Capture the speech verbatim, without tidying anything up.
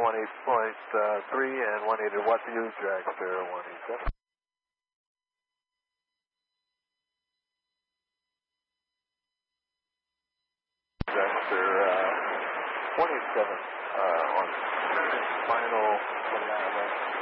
one eight point three and one eighty watt view, dragster one eighty-seven. Dragster uh, one eighty-seven uh, on final.